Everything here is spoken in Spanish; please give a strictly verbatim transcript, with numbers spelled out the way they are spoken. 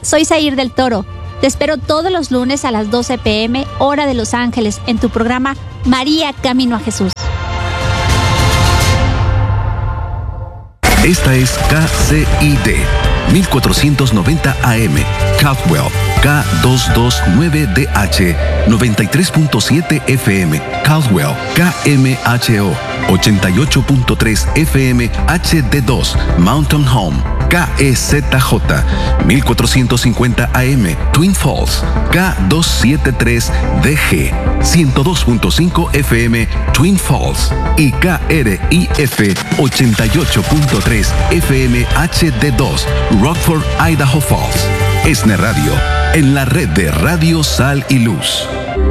soy Zair del Toro. Te espero todos los lunes a las doce pm, hora de Los Ángeles, en tu programa María Camino a Jesús. Esta es K C I D, mil cuatrocientos noventa A M, Caldwell, K doscientos veintinueve D H, noventa y tres punto siete F M, Caldwell, K M H O, ochenta y ocho punto tres F M H D dos, Mountain Home, K E Z J, mil cuatrocientos cincuenta A M, Twin Falls, K doscientos setenta y tres D G, ciento dos punto cinco F M, Twin Falls, y K R I F ochenta y ocho punto tres F M H D dos, Rockford, Idaho Falls. ESNE Radio, en la red de Radio Sal y Luz.